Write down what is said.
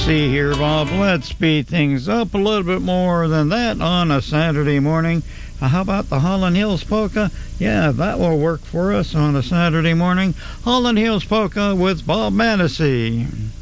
See here, Bob, let's speed things up a little bit more than that on a Saturday morning. How about the Holland Hills Polka? Yeah, that will work for us on a Saturday morning. Holland Hills Polka with Bob Mattisey.